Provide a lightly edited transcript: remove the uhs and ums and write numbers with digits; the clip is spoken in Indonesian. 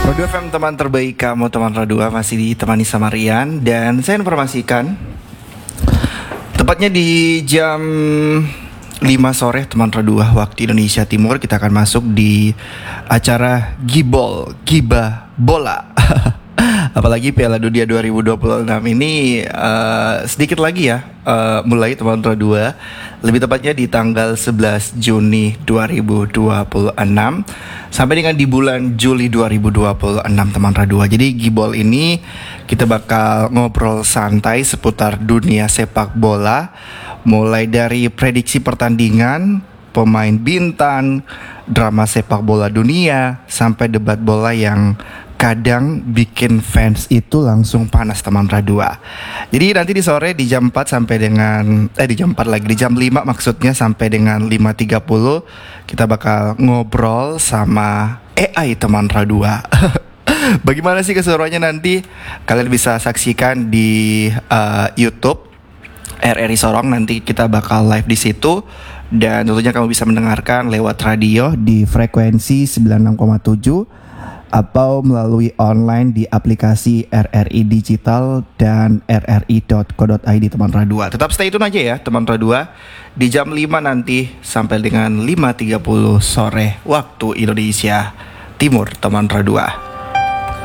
Rodu FM teman terbaik kamu, teman Rodua masih ditemani sama Rian. Dan saya informasikan tepatnya di jam 5 sore teman Rodua waktu Indonesia Timur, kita akan masuk di acara Gibah Bola. Apalagi Piala Dunia 2026 ini sedikit lagi ya mulai teman Rodua. Lebih tepatnya di tanggal 11 Juni 2026 sampai dengan di bulan Juli 2026 teman Radua. Jadi Gibol ini kita bakal ngobrol santai seputar dunia sepak bola, mulai dari prediksi pertandingan, pemain bintang, drama sepak bola dunia, sampai debat bola yang kadang bikin fans itu langsung panas teman Radua. Jadi nanti di sore di jam 4 sampai dengan di jam 4 lagi, di jam 5 maksudnya sampai dengan 5.30 kita bakal ngobrol sama AI teman Radua. Bagaimana sih keseruannya nanti? Kalian bisa saksikan di YouTube RRI Sorong, nanti kita bakal live di situ. Dan tentunya kamu bisa mendengarkan lewat radio di frekuensi 96,7 atau melalui online di aplikasi RRI Digital dan rri.co.id teman Radua. Tetap stay tune aja ya teman Radua di jam 5 nanti sampai dengan 5.30 sore waktu Indonesia Timur teman Radua.